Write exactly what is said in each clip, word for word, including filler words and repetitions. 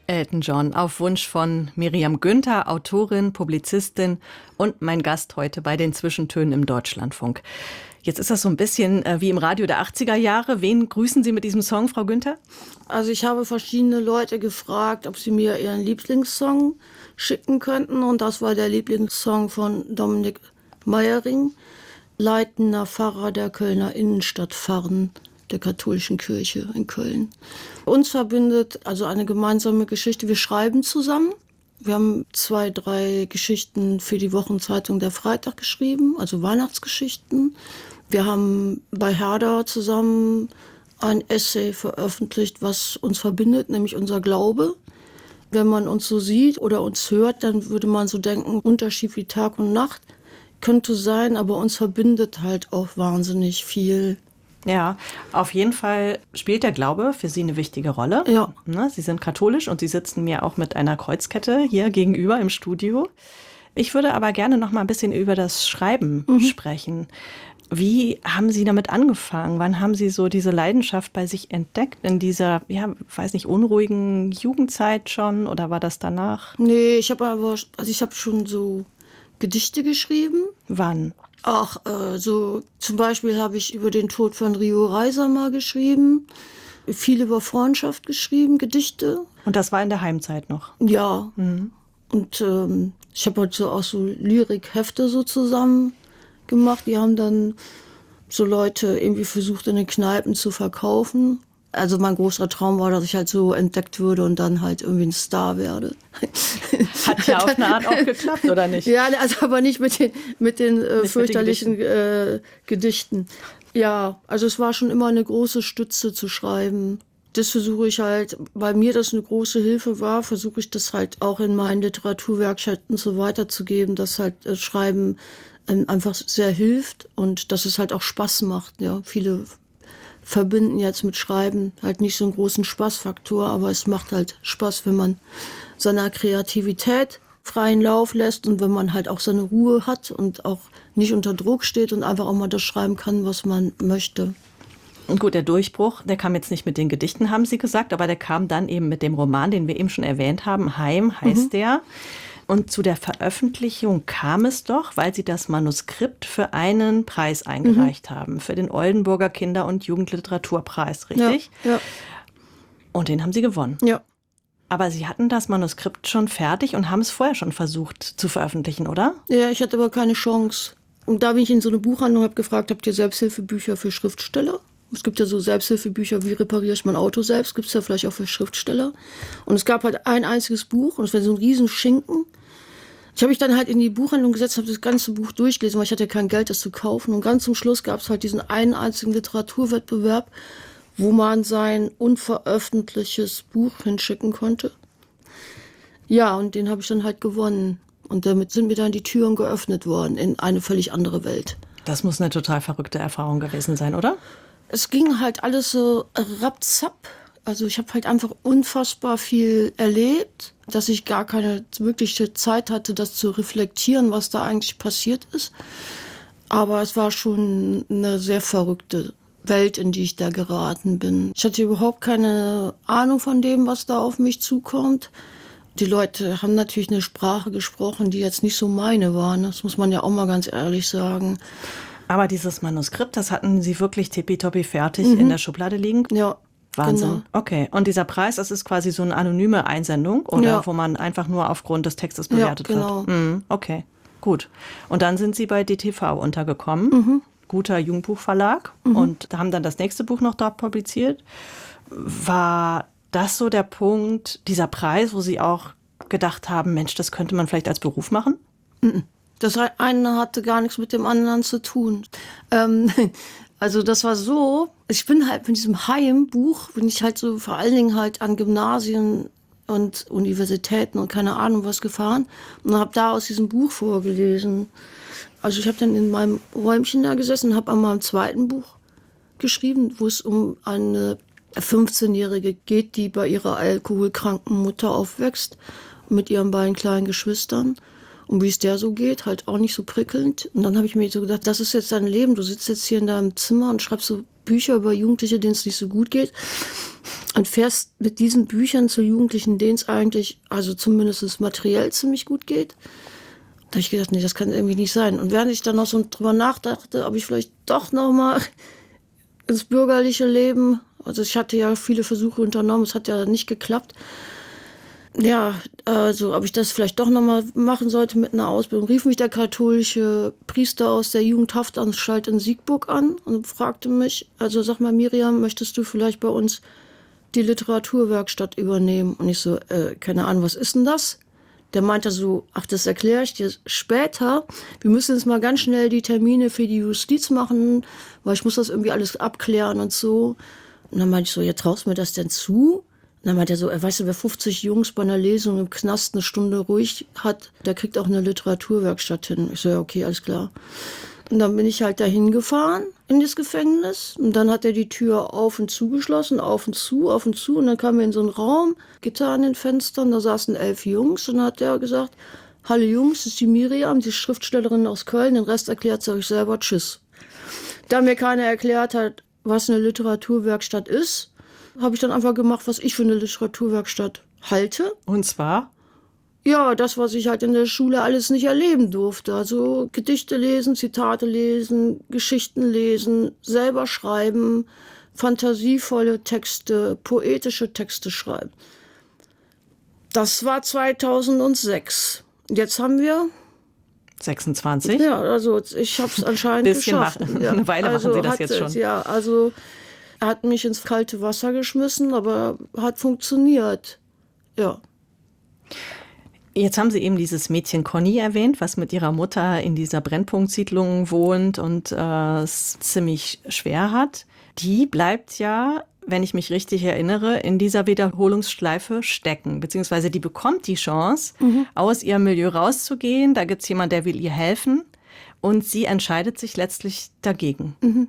Elton John auf Wunsch von Miriam Günther, Autorin, Publizistin und mein Gast heute bei den Zwischentönen im Deutschlandfunk. Jetzt ist das so ein bisschen äh, wie im Radio der achtziger Jahre. Wen grüßen Sie mit diesem Song, Frau Günther? Also ich habe verschiedene Leute gefragt, ob sie mir ihren Lieblingssong schicken könnten. Und das war der Lieblingssong von Dominik Meyering, leitender Pfarrer der Kölner Innenstadtpfarren der katholischen Kirche in Köln. Uns verbindet also eine gemeinsame Geschichte. Wir schreiben zusammen. Wir haben zwei, drei Geschichten für die Wochenzeitung Der Freitag geschrieben, also Weihnachtsgeschichten. Wir haben bei Herder zusammen ein Essay veröffentlicht, was uns verbindet, nämlich unser Glaube. Wenn man uns so sieht oder uns hört, dann würde man so denken, Unterschied wie Tag und Nacht könnte sein, aber uns verbindet halt auch wahnsinnig viel. Ja, auf jeden Fall spielt der Glaube für Sie eine wichtige Rolle. Ja. Sie sind katholisch und Sie sitzen mir auch mit einer Kreuzkette hier gegenüber im Studio. Ich würde aber gerne noch mal ein bisschen über das Schreiben mhm. sprechen. Wie haben Sie damit angefangen? Wann haben Sie so diese Leidenschaft bei sich entdeckt? In dieser, ja, weiß nicht, unruhigen Jugendzeit schon? Oder war das danach? Nee, ich habe aber, also ich habe schon so Gedichte geschrieben. Wann? Ach, äh, so zum Beispiel habe ich über den Tod von Rio Reiser mal geschrieben, viel über Freundschaft geschrieben, Gedichte. Und das war in der Heimzeit noch? Ja. Mhm. Und ähm, ich habe halt so auch so Lyrikhefte so zusammen gemacht. Die haben dann so Leute irgendwie versucht, in den Kneipen zu verkaufen. Also mein großer Traum war, dass ich halt so entdeckt würde und dann halt irgendwie ein Star werde. Hat ja auf eine Art auch geklappt, oder nicht? Ja, also aber nicht mit den, mit den äh, fürchterlichen mit den Gedichten. Äh, Gedichten. Ja, also es war schon immer eine große Stütze zu schreiben. Das versuche ich halt, weil mir das eine große Hilfe war, versuche ich das halt auch in meinen Literaturwerkstätten so weiterzugeben, dass halt äh, Schreiben äh, einfach sehr hilft und dass es halt auch Spaß macht. Ja, viele verbinden jetzt mit Schreiben halt nicht so einen großen Spaßfaktor, aber es macht halt Spaß, wenn man seiner Kreativität freien Lauf lässt und wenn man halt auch seine Ruhe hat und auch nicht unter Druck steht und einfach auch mal das schreiben kann, was man möchte. Und gut, der Durchbruch, der kam jetzt nicht mit den Gedichten, haben Sie gesagt, aber der kam dann eben mit dem Roman, den wir eben schon erwähnt haben. Heim heißt mhm. der. Und zu der Veröffentlichung kam es doch, weil Sie das Manuskript für einen Preis eingereicht mhm. haben, für den Oldenburger Kinder- und Jugendliteraturpreis, richtig? Ja, ja. Und den haben Sie gewonnen. Ja. Aber Sie hatten das Manuskript schon fertig und haben es vorher schon versucht zu veröffentlichen, oder? Ja, ich hatte aber keine Chance. Und da bin ich in so eine Buchhandlung, habe gefragt, habt ihr Selbsthilfebücher für Schriftsteller? Es gibt ja so Selbsthilfebücher, wie repariere ich mein Auto selbst, gibt es ja vielleicht auch für Schriftsteller. Und es gab halt ein einziges Buch und es war so ein riesen Schinken. Ich habe mich dann halt in die Buchhandlung gesetzt, habe das ganze Buch durchgelesen, weil ich hatte kein Geld, das zu kaufen. Und ganz zum Schluss gab es halt diesen einen einzigen Literaturwettbewerb, wo man sein unveröffentlichtes Buch hinschicken konnte. Ja, und den habe ich dann halt gewonnen. Und damit sind mir dann die Türen geöffnet worden in eine völlig andere Welt. Das muss eine total verrückte Erfahrung gewesen sein, oder? Es ging halt alles so rapzapp. Also ich habe halt einfach unfassbar viel erlebt, dass ich gar keine wirkliche Zeit hatte, das zu reflektieren, was da eigentlich passiert ist. Aber es war schon eine sehr verrückte Welt, in die ich da geraten bin. Ich hatte überhaupt keine Ahnung von dem, was da auf mich zukommt. Die Leute haben natürlich eine Sprache gesprochen, die jetzt nicht so meine war. Das muss man ja auch mal ganz ehrlich sagen. Aber dieses Manuskript, das hatten Sie wirklich tippitoppi fertig mhm. in der Schublade liegen? Ja. Wahnsinn. Genau. Okay. Und dieser Preis, das ist quasi so eine anonyme Einsendung, oder ja. wo man einfach nur aufgrund des Textes bewertet ja, genau. wird? Mhm. Okay, gut. Und dann sind Sie bei D T V untergekommen, mhm. guter Jugendbuchverlag, mhm. und haben dann das nächste Buch noch dort publiziert. War das so der Punkt, dieser Preis, wo Sie auch gedacht haben, Mensch, das könnte man vielleicht als Beruf machen? Mhm. Das eine hatte gar nichts mit dem anderen zu tun. Ähm, also das war so, ich bin halt mit diesem Heimbuch, bin ich halt so vor allen Dingen halt an Gymnasien und Universitäten und keine Ahnung was gefahren und habe da aus diesem Buch vorgelesen. Also ich habe dann in meinem Räumchen da gesessen und habe an meinem zweiten Buch geschrieben, wo es um eine fünfzehnjährige geht, die bei ihrer alkoholkranken Mutter aufwächst mit ihren beiden kleinen Geschwistern. Und wie es der so geht, halt auch nicht so prickelnd. Und dann habe ich mir so gedacht, das ist jetzt dein Leben. Du sitzt jetzt hier in deinem Zimmer und schreibst so Bücher über Jugendliche, denen es nicht so gut geht. und fährst mit diesen Büchern zu Jugendlichen, denen es eigentlich, also zumindest materiell ziemlich gut geht. Da habe ich gedacht, nee, das kann irgendwie nicht sein. Und während ich dann noch so drüber nachdachte, ob ich vielleicht doch noch mal ins bürgerliche Leben, also ich hatte ja viele Versuche unternommen, es hat ja nicht geklappt. Ja, also ob ich das vielleicht doch noch mal machen sollte mit einer Ausbildung, rief mich der katholische Priester aus der Jugendhaftanstalt in Siegburg an und fragte mich, also sag mal Miriam, möchtest du vielleicht bei uns die Literaturwerkstatt übernehmen? Und ich so, äh, keine Ahnung, was ist denn das? Der meinte so, ach, das erkläre ich dir später. Wir müssen jetzt mal ganz schnell die Termine für die Justiz machen, weil ich muss das irgendwie alles abklären und so. Und dann meinte ich so, ja, traust du mir das denn zu? Und dann meinte er so, weißt du, wer fünfzig Jungs bei einer Lesung im Knast eine Stunde ruhig hat, der kriegt auch eine Literaturwerkstatt hin. Ich so, ja, okay, alles klar. Und dann bin ich halt dahin gefahren in das Gefängnis. Und dann hat er die Tür auf und zu geschlossen, auf und zu, auf und zu. Und dann kamen wir in so einen Raum, Gitter an den Fenstern, da saßen elf Jungs. Und dann hat er gesagt, hallo Jungs, das ist die Miriam, die Schriftstellerin aus Köln. Den Rest erklärt sie euch selber, tschüss. Da mir keiner erklärt hat, was eine Literaturwerkstatt ist, habe ich dann einfach gemacht, was ich für eine Literaturwerkstatt halte. Und zwar? Ja, das, was ich halt in der Schule alles nicht erleben durfte. Also Gedichte lesen, Zitate lesen, Geschichten lesen, selber schreiben, fantasievolle Texte, poetische Texte schreiben. Das war zweitausendsechs. Jetzt haben wir sechsundzwanzig? Ja, also ich habe es anscheinend bisschen geschafft. Machen. Ja. Eine Weile also machen Sie das hat, jetzt schon. Ja, also er hat mich ins kalte Wasser geschmissen, aber hat funktioniert. Ja. Jetzt haben Sie eben dieses Mädchen Conny erwähnt, was mit ihrer Mutter in dieser Brennpunktsiedlung wohnt und äh, es ziemlich schwer hat. Die bleibt ja, wenn ich mich richtig erinnere, in dieser Wiederholungsschleife stecken. Beziehungsweise die bekommt die Chance, mhm. aus ihrem Milieu rauszugehen. Da gibt es jemanden, der will ihr helfen. Und sie entscheidet sich letztlich dagegen. Mhm.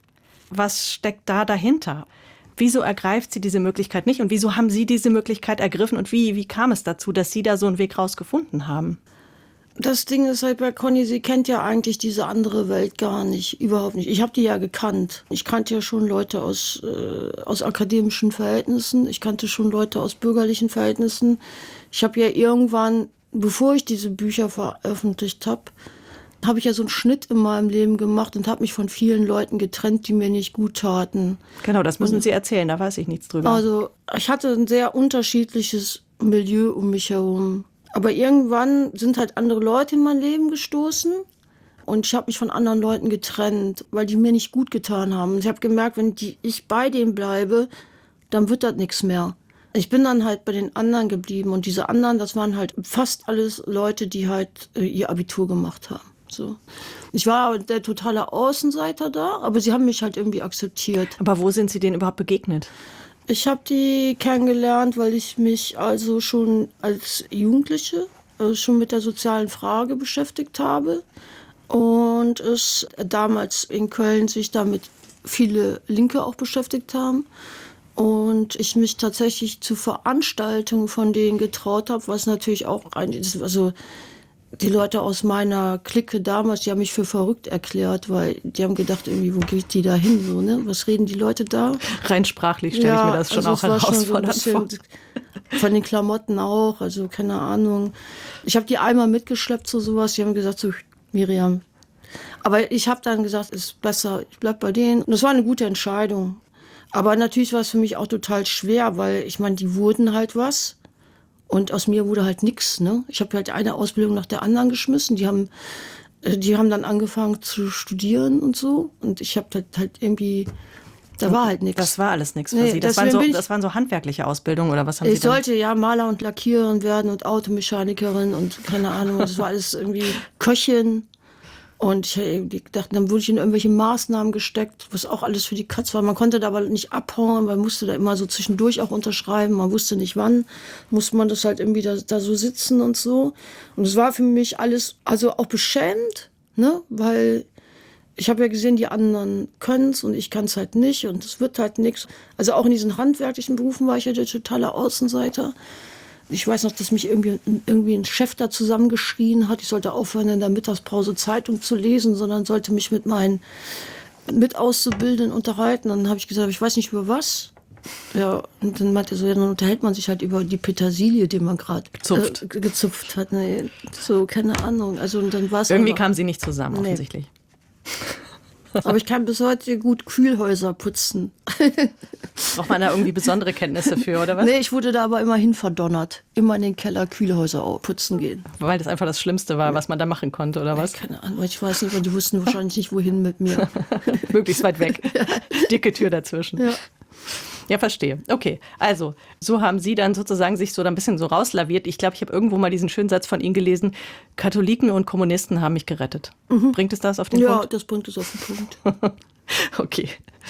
Was steckt da dahinter? Wieso ergreift sie diese Möglichkeit nicht? Und wieso haben Sie diese Möglichkeit ergriffen? Und wie, wie kam es dazu, dass Sie da so einen Weg rausgefunden haben? Das Ding ist halt bei Conny, sie kennt ja eigentlich diese andere Welt gar nicht, überhaupt nicht. Ich habe die ja gekannt. Ich kannte ja schon Leute aus, äh, aus akademischen Verhältnissen. Ich kannte schon Leute aus bürgerlichen Verhältnissen. Ich habe ja irgendwann, bevor ich diese Bücher veröffentlicht habe, habe ich ja so einen Schnitt in meinem Leben gemacht und habe mich von vielen Leuten getrennt, die mir nicht gut taten. Genau, das müssen und, Sie erzählen, da weiß ich nichts drüber. Also ich hatte ein sehr unterschiedliches Milieu um mich herum. Aber irgendwann sind halt andere Leute in mein Leben gestoßen und ich habe mich von anderen Leuten getrennt, weil die mir nicht gut getan haben. Ich habe gemerkt, wenn die, ich bei denen bleibe, dann wird das nichts mehr. Ich bin dann halt bei den anderen geblieben und diese anderen, das waren halt fast alles Leute, die halt äh, ihr Abitur gemacht haben. So. Ich war der totale Außenseiter da, aber sie haben mich halt irgendwie akzeptiert. Aber wo sind Sie denen überhaupt begegnet? Ich habe die kennengelernt, weil ich mich also schon als Jugendliche also schon mit der sozialen Frage beschäftigt habe. Und es damals in Köln sich damit viele Linke auch beschäftigt haben. Und ich mich tatsächlich zu Veranstaltungen von denen getraut habe, was natürlich auch ein, also die Leute aus meiner Clique damals, die haben mich für verrückt erklärt, weil die haben gedacht, irgendwie, wo geht die da hin? So, ne? Was reden die Leute da? Rein sprachlich stelle ja, ich mir das schon also auch herausfordernd so vor. Von den Klamotten auch, also keine Ahnung. Ich habe die einmal mitgeschleppt zu sowas, die haben gesagt, so Miriam. Aber ich habe dann gesagt, es ist besser, ich bleib bei denen. Und das war eine gute Entscheidung. Aber natürlich war es für mich auch total schwer, weil ich meine, die wurden halt was. Und aus mir wurde halt nichts. Ne? Ich habe halt eine Ausbildung nach der anderen geschmissen. Die haben, die haben dann angefangen zu studieren und so. Und ich habe halt, halt irgendwie, da war halt nichts. Das war alles nichts für nee, Sie. Das waren, so, das waren so handwerkliche Ausbildungen oder was haben ich Sie dann? Ich sollte ja Maler und Lackiererin werden und Automechanikerin und keine Ahnung. Das war alles irgendwie Köchin. Und ich dachte, dann wurde ich in irgendwelche Maßnahmen gesteckt, was auch alles für die Katz war. Man konnte da aber nicht abhauen, man musste da immer so zwischendurch auch unterschreiben. Man wusste nicht wann, musste man das halt irgendwie da, da so sitzen und so. Und es war für mich alles, also auch beschämend, ne, weil ich habe ja gesehen, die anderen können es und ich kann es halt nicht und es wird halt nichts. Also auch in diesen handwerklichen Berufen war ich ja der totale Außenseiter. Ich weiß noch, dass mich irgendwie, irgendwie ein Chef da zusammengeschrien hat. Ich sollte aufhören, in der Mittagspause Zeitung zu lesen, sondern sollte mich mit meinen Mitauszubildenden unterhalten. Dann habe ich gesagt, ich weiß nicht über was. Ja, und dann meinte er so, ja, dann unterhält man sich halt über die Petersilie, die man gerade äh, gezupft hat. Nee, so, keine Ahnung. Also, und dann war's Irgendwie aber, kamen sie nicht zusammen, nee. offensichtlich. Aber ich kann bis heute gut Kühlhäuser putzen. Braucht man da irgendwie besondere Kenntnisse für, oder was? Nee, ich wurde da aber immerhin verdonnert. Immer in den Keller Kühlhäuser putzen gehen. Weil das einfach das Schlimmste war, was man da machen konnte, oder was? Keine Ahnung, ich weiß nicht, weil die wussten wahrscheinlich nicht, wohin mit mir. Möglichst weit weg. Dicke Tür dazwischen. Ja. Ja, verstehe. Okay, also so haben Sie dann sozusagen sich so da ein bisschen so rauslaviert. Ich glaube, ich habe irgendwo mal diesen schönen Satz von Ihnen gelesen, Katholiken und Kommunisten haben mich gerettet. Mhm. Bringt es das auf den ja, Punkt? Ja, das bringt es auf den Punkt. Okay.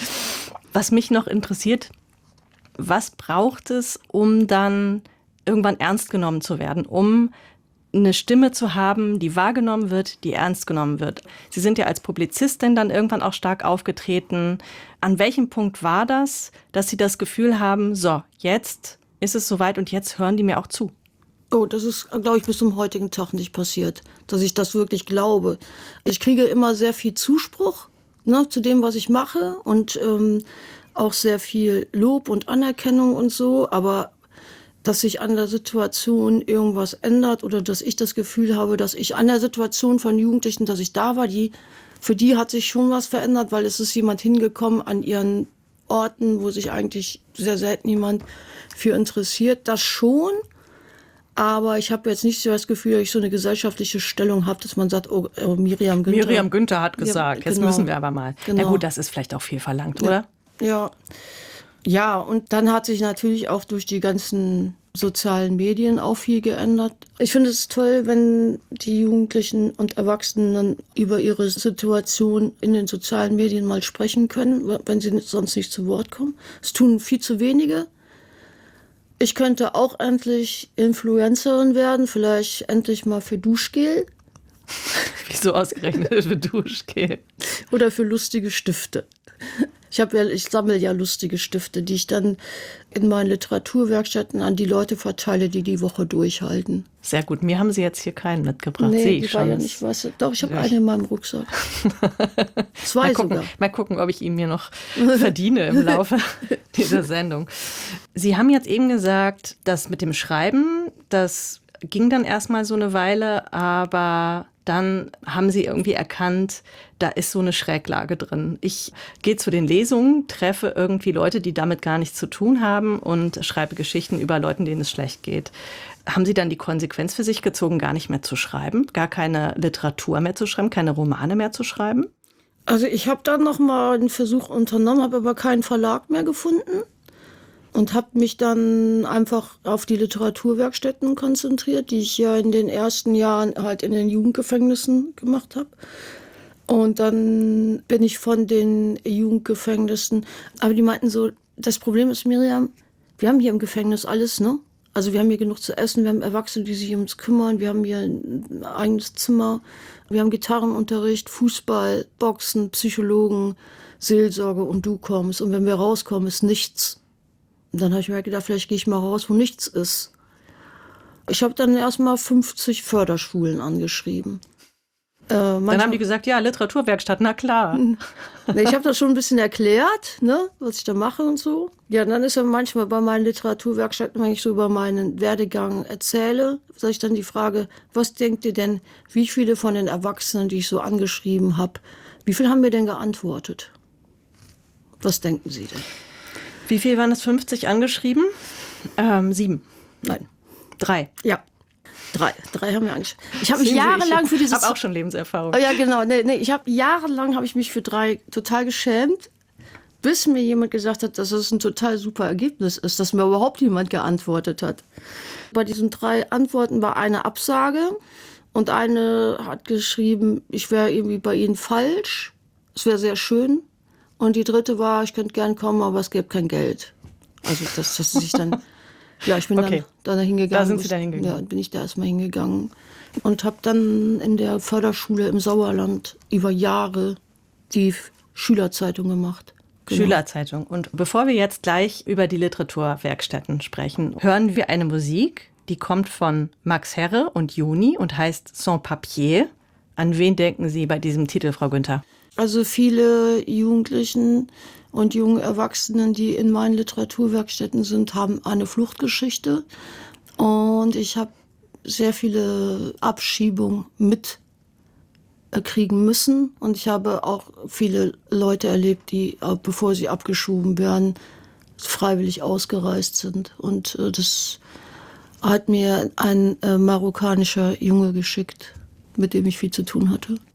Was mich noch interessiert, was braucht es, um dann irgendwann ernst genommen zu werden, um eine Stimme zu haben, die wahrgenommen wird, die ernst genommen wird? Sie sind ja als Publizistin dann irgendwann auch stark aufgetreten. An welchem Punkt war das, dass Sie das Gefühl haben, so, jetzt ist es soweit und jetzt hören die mir auch zu? Oh, das ist, glaube ich, bis zum heutigen Tag nicht passiert, dass ich das wirklich glaube. Ich kriege immer sehr viel Zuspruch, ne, zu dem, was ich mache und ähm, auch sehr viel Lob und Anerkennung und so, aber dass sich an der Situation irgendwas ändert oder dass ich das Gefühl habe, dass ich an der Situation von Jugendlichen, dass ich da war, die, für die hat sich schon was verändert, weil es ist jemand hingekommen an ihren Orten, wo sich eigentlich sehr selten jemand für interessiert. Das schon, aber ich habe jetzt nicht so das Gefühl, dass ich so eine gesellschaftliche Stellung habe, dass man sagt, oh, oh Miriam Günther. Miriam Günther hat gesagt, ja, genau. Jetzt müssen wir aber mal. Genau. Na gut, das ist vielleicht auch viel verlangt, ja. oder? Ja. Ja, und dann hat sich natürlich auch durch die ganzen sozialen Medien auch viel geändert. Ich finde es toll, wenn die Jugendlichen und Erwachsenen dann über ihre Situation in den sozialen Medien mal sprechen können, wenn sie sonst nicht zu Wort kommen. Es tun viel zu wenige. Ich könnte auch endlich Influencerin werden, vielleicht endlich mal für Duschgel. Wieso ausgerechnet für Duschgel? Oder für lustige Stifte. Ich habe ja, ich sammle ja lustige Stifte, die ich dann in meinen Literaturwerkstätten an die Leute verteile, die die Woche durchhalten. Sehr gut. Mir haben Sie jetzt hier keinen mitgebracht. Nee, Sehe ich die schon. War ja nicht was. Doch, ich habe ja. eine in meinem Rucksack. Zwei mal gucken, sogar. Mal gucken, ob ich ihn mir noch verdiene im Laufe dieser Sendung. Sie haben jetzt eben gesagt, das mit dem Schreiben, das ging dann erstmal so eine Weile, aber dann haben Sie irgendwie erkannt, da ist so eine Schräglage drin. Ich gehe zu den Lesungen, treffe irgendwie Leute, die damit gar nichts zu tun haben und schreibe Geschichten über Leuten, denen es schlecht geht. Haben Sie dann die Konsequenz für sich gezogen, gar nicht mehr zu schreiben, gar keine Literatur mehr zu schreiben, keine Romane mehr zu schreiben? Also ich habe dann noch mal einen Versuch unternommen, habe aber keinen Verlag mehr gefunden. Und habe mich dann einfach auf die Literaturwerkstätten konzentriert, die ich ja in den ersten Jahren halt in den Jugendgefängnissen gemacht habe. Und dann bin ich von den Jugendgefängnissen, aber die meinten so, das Problem ist, Miriam, wir haben hier im Gefängnis alles, ne? Also wir haben hier genug zu essen, wir haben Erwachsene, die sich um uns kümmern, wir haben hier ein eigenes Zimmer, wir haben Gitarrenunterricht, Fußball, Boxen, Psychologen, Seelsorge und du kommst. Und wenn wir rauskommen, ist nichts. Und dann habe ich mir gedacht, vielleicht gehe ich mal raus, wo nichts ist. Ich habe dann erstmal fünfzig Förderschulen angeschrieben. Äh, dann haben die gesagt, ja, Literaturwerkstatt, na klar. Nee, ich habe das schon ein bisschen erklärt, ne, was ich da mache und so. Ja, und dann ist ja manchmal bei meinen Literaturwerkstätten, wenn ich so über meinen Werdegang erzähle, sage ich dann die Frage, was denkt ihr denn, wie viele von den Erwachsenen, die ich so angeschrieben habe, wie viel haben mir denn geantwortet? Was denken Sie denn? Wie viel waren es? fünfzig angeschrieben? Ähm, sieben. Nein. Drei. Ja. Drei. Drei haben wir angeschrieben. Ich habe mich jahrelang ich für dieses... Ich habe auch schon Lebenserfahrung. Oh ja, genau. Nee, nee. Ich habe jahrelang habe ich mich für drei total geschämt, bis mir jemand gesagt hat, dass es ein total super Ergebnis ist, dass mir überhaupt jemand geantwortet hat. Bei diesen drei Antworten war eine Absage und eine hat geschrieben, ich wäre irgendwie bei Ihnen falsch. Es wäre sehr schön. Und die dritte war, ich könnte gern kommen, aber es gäbe kein Geld. Also, dass, dass sie sich dann, ja, ich bin okay. dann, dann hingegangen. Da sind Sie dann hingegangen. Ja, bin ich da erstmal hingegangen. Und habe dann in der Förderschule im Sauerland über Jahre die Schülerzeitung gemacht. Genau. Schülerzeitung. Und bevor wir jetzt gleich über die Literaturwerkstätten sprechen, hören wir eine Musik, die kommt von Max Herre und Juni und heißt Sans Papier. An wen denken Sie bei diesem Titel, Frau Günther? Also viele Jugendlichen und jungen Erwachsenen, die in meinen Literaturwerkstätten sind, haben eine Fluchtgeschichte. Und ich habe sehr viele Abschiebungen mitkriegen müssen. Und ich habe auch viele Leute erlebt, die, bevor sie abgeschoben werden, freiwillig ausgereist sind. Und äh, das hat mir ein äh, marokkanischer Junge geschickt, mit dem ich viel zu tun hatte.